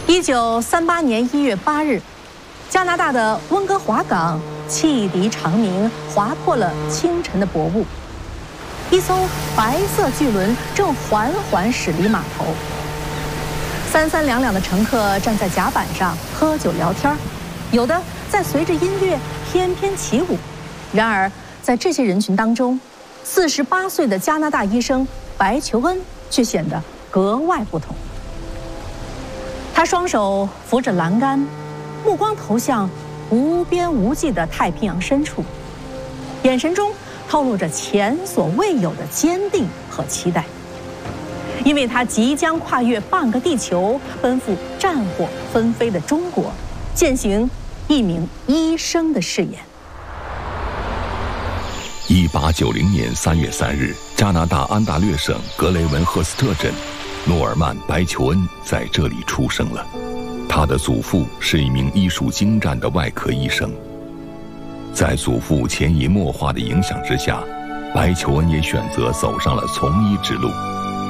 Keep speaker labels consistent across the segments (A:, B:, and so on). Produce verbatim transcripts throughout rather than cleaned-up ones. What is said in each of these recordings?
A: 一九三八年一月八日，加拿大的温哥华港汽笛长鸣，划破了清晨的薄雾。一艘白色巨轮正缓缓驶离码头。三三两两的乘客站在甲板上喝酒聊天，有的在随着音乐翩翩起舞。然而，在这些人群当中，四十八岁的加拿大医生白求恩却显得格外不同。他双手扶着栏杆，目光投向无边无际的太平洋深处，眼神中透露着前所未有的坚定和期待，因为他即将跨越半个地球，奔赴战火纷飞的中国，践行一名医生的誓言。
B: 一八九零年三月三日，加拿大安大略省格雷文赫斯特镇，诺尔曼·白求恩在这里出生了。他的祖父是一名医术精湛的外科医生。在祖父潜移默化的影响之下，白求恩也选择走上了从医之路。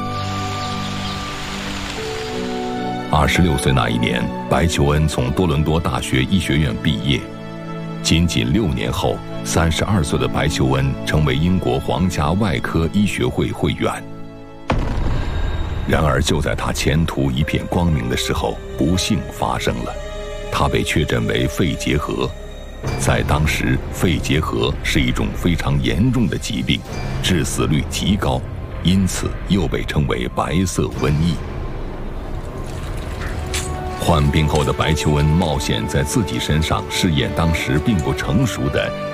B: 二十六岁那一年，白求恩从多伦多大学医学院毕业。仅仅六年后，三十二岁的白求恩成为英国皇家外科医学会会员。然而，就在他前途一片光明的时候，不幸发生了，他被确诊为肺结核。在当时，肺结核是一种非常严重的疾病，致死率极高，因此又被称为白色瘟疫。患病后的白求恩冒险在自己身上试验当时并不成熟的